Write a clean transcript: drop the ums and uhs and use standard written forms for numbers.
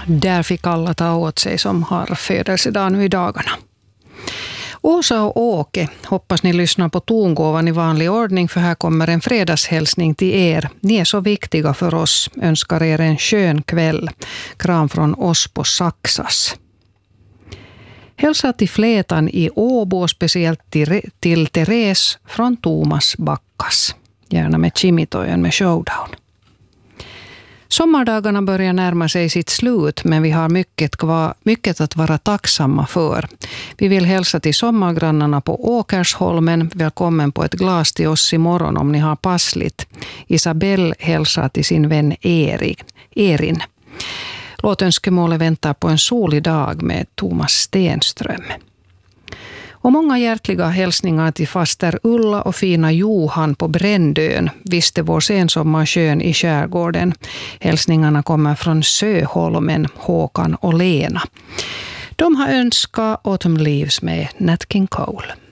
där fick alla ta åt sig som har födelsedag nu i dagarna. Åsa och Åke, hoppas ni lyssnar på tongåvan i vanlig ordning, för här kommer en fredagshälsning till er. Ni är så viktiga för oss. Önskar er en skön kväll. Kram från oss på Saxas. Hälsa till Flätan i Åbo och speciellt till Therese från Thomas Backas. Gärna med chimitojen med showdown. Sommardagarna börjar närma sig sitt slut, men vi har mycket att vara tacksamma för. Vi vill hälsa till sommargrannarna på Åkersholmen. Välkommen på ett glas till oss imorgon om ni har passligt. Isabelle hälsar till sin vän Erin. Låtönskemålet väntar på en solig dag med Thomas Stenström. Och många hjärtliga hälsningar till faster Ulla och fina Johan på Brändön, visste vår sensommarsjön i skärgården. Hälsningarna kommer från Söholmen, Håkan och Lena. De har önskat Autumn Leaves med Nat King Cole.